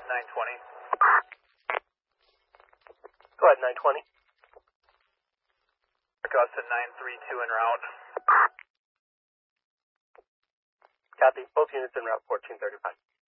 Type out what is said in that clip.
920. Go ahead, 920. Augusta 932 en route. Copy. Both units en route 1435.